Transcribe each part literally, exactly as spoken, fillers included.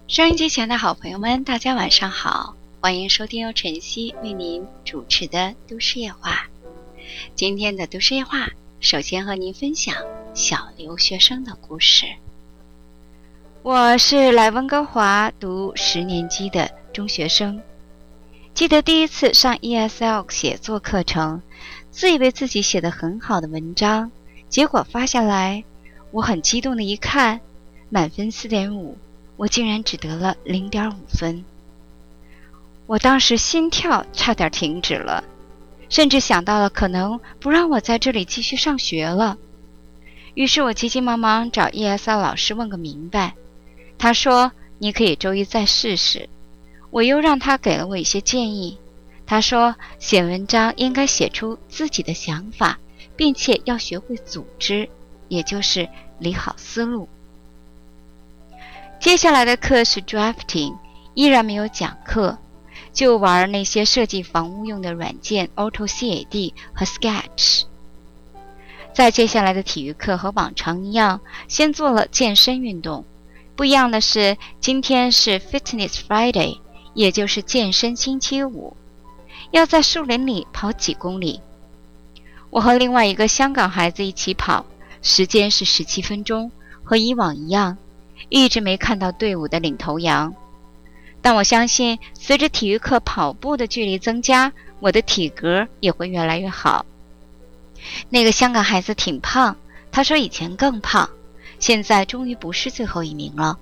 收音机前的好朋友们，大家晚上好，欢迎收听由晨曦为您主持的都市夜话。今天的都市夜话，首先和您分享小留学生的故事。我是来温哥华读十年级的中学生，记得第一次上 E S L 写作课程，自以为自己写得很好的文章，结果发下来，我很激动的一看，满分 四点五，我竟然只得了 零点五分。我当时心跳差点停止了，甚至想到了可能不让我在这里继续上学了。于是我急急忙忙找 E S L 老师问个明白，他说你可以周一再试试。我又让他给了我一些建议，他说写文章应该写出自己的想法，并且要学会组织，也就是理好思路。接下来的课是 drafting， 依然没有讲课，就玩那些设计房屋用的软件 AutoCAD 和 Sketch。 在接下来的体育课和往常一样，先做了健身运动，不一样的是今天是 Fitness Friday， 也就是健身星期五，要在树林里跑几公里。我和另外一个香港孩子一起跑，时间是十七分钟，和以往一样，一直没看到队伍的领头羊。但我相信随着体育课跑步的距离增加，我的体格也会越来越好。那个香港孩子挺胖，他说以前更胖，现在终于不是最后一名了。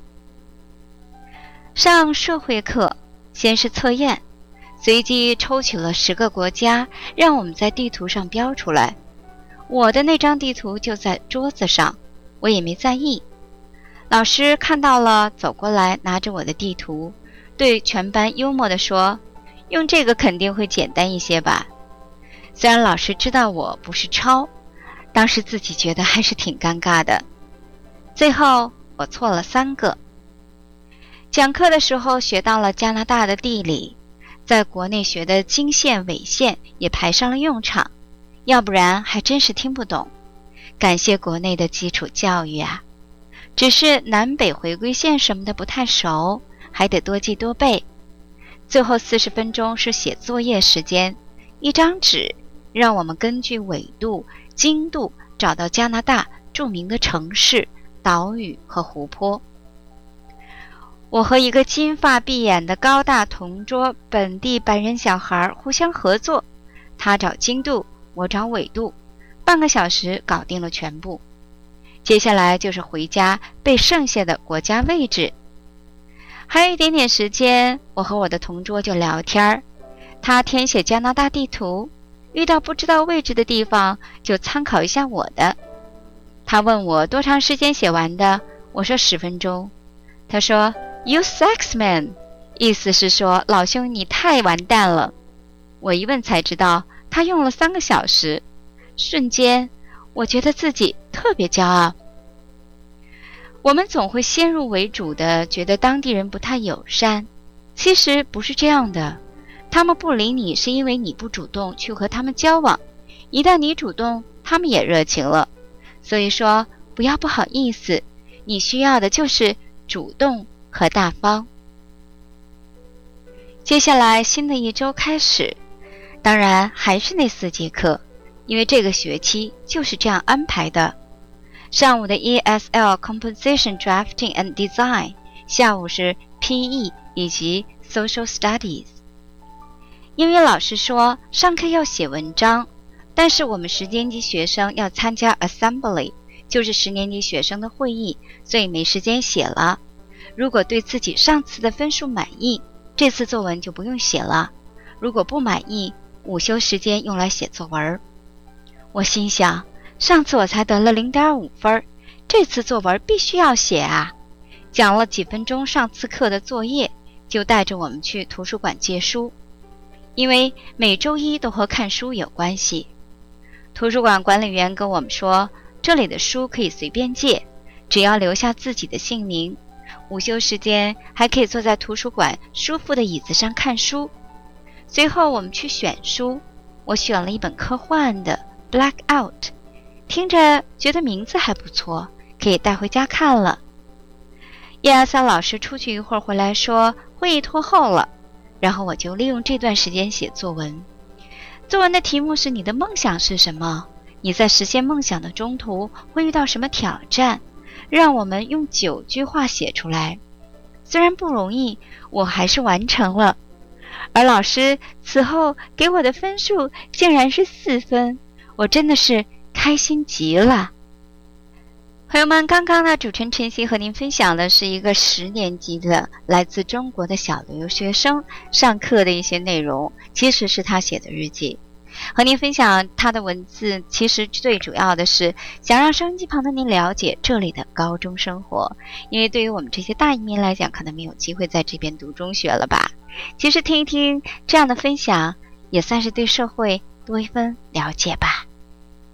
上社会课，先是测验，随机抽取了十个国家，让我们在地图上标出来。我的那张地图就在桌子上，我也没在意。老师看到了，走过来拿着我的地图，对全班幽默地说，用这个肯定会简单一些吧。虽然老师知道我不是抄，当时自己觉得还是挺尴尬的。最后我错了三个。讲课的时候学到了加拿大的地理，在国内学的经线纬线也排上了用场，要不然还真是听不懂。感谢国内的基础教育啊！只是南北回归线什么的不太熟，还得多记多背。最后四十分钟是写作业时间，一张纸让我们根据纬度、经度找到加拿大著名的城市、岛屿和湖泊。我和一个金发碧眼的高大同桌本地白人小孩互相合作，他找经度，我找纬度，半个小时搞定了全部。接下来就是回家背剩下的国家位置。还有一点点时间，我和我的同桌就聊天，他填写加拿大地图，遇到不知道位置的地方就参考一下我的。他问我多长时间写完的，我说十分钟。他说 You sucks man， 意思是说老兄你太完蛋了。我一问才知道他用了三个小时，瞬间我觉得自己特别骄傲。我们总会先入为主的觉得当地人不太友善，其实不是这样的，他们不理你是因为你不主动去和他们交往，一旦你主动，他们也热情了。所以说不要不好意思，你需要的就是主动和大方。接下来新的一周开始，当然还是那四节课，因为这个学期就是这样安排的。上午的 E S L Composition Drafting and Design， 下午是 P E 以及 Social Studies。 英语老师说上课要写文章，但是我们十年级学生要参加 Assembly， 就是十年级学生的会议，所以没时间写了。如果对自己上次的分数满意，这次作文就不用写了，如果不满意，午休时间用来写作文。我心想，上次我才得了 零点五分，这次作文必须要写啊。讲了几分钟上次课的作业，就带着我们去图书馆借书，因为每周一都和看书有关系。图书馆管理员跟我们说，这里的书可以随便借，只要留下自己的姓名。午休时间还可以坐在图书馆舒服的椅子上看书。随后我们去选书，我选了一本科幻的 Blackout， 听着觉得名字还不错，可以带回家看了。 叶阿桑老师出去一会儿回来说会议拖后了，然后我就利用这段时间写作文。作文的题目是你的梦想是什么？你在实现梦想的中途会遇到什么挑战？让我们用九句话写出来。虽然不容易，我还是完成了。而老师此后给我的分数竟然是四分，我真的是开心极了。朋友们，刚刚呢，主持人晨曦和您分享的是一个十年级的来自中国的小留学生上课的一些内容，其实是他写的日记。和您分享他的文字，其实最主要的是想让收音机旁的您了解这里的高中生活，因为对于我们这些大移民来讲，可能没有机会在这边读中学了吧。其实听一听这样的分享，也算是对社会多一分了解吧。